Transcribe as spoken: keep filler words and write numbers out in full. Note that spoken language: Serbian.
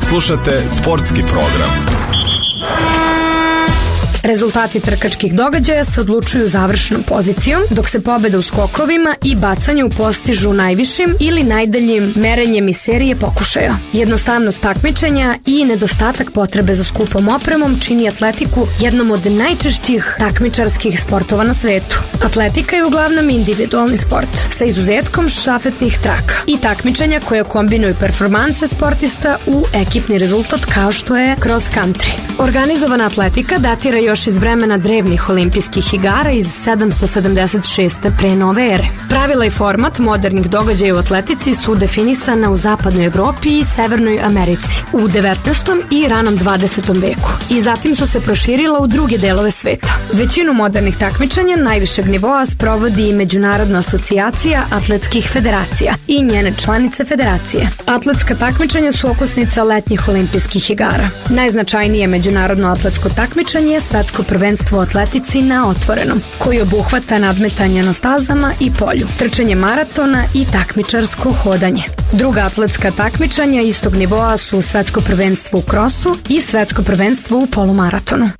Slušate sportski program. Rezultati trkačkih događaja se odlučuju završnom pozicijom, dok se pobeda u skokovima i bacanju postižu najvišim ili najdaljim merenjem iz serije pokušaja. Jednostavnost takmičenja i nedostatak potrebe za skupom opremom čini atletiku jednom od najčešćih takmičarskih sportova na svetu. Atletika je uglavnom individualni sport, sa izuzetkom štafetnih traka i takmičenja koje kombinuju performanse sportista u ekipni rezultat kao što je cross country. Organizovana atletika datira još iz vremena drevnih olimpijskih igara iz sedamsto sedamdeset šeste pre nove ere. Pravila i format modernih događaja u atletici su definisana u zapadnoj Evropi i Severnoj Americi u devetnaestom i ranom dvadesetom veku i zatim su se proširila u druge delove sveta. Većinu modernih takmičenja najvišeg nivoa sprovodi Međunarodna asocijacija atletskih federacija i njene članice federacije. Atletska takmičenja su okosnica letnjih olimpijskih igara. Najznačajnije međunarodno atletsko takmičenje je Svetsko prvenstvo u atletici na otvorenom, koji obuhvata nadmetanje na stazama i polju, trčanje maratona i takmičarsko hodanje. Druga atletska takmičenja istog nivoa su Svetsko prvenstvo u krosu i Svetsko prvenstvo u polumaratonu.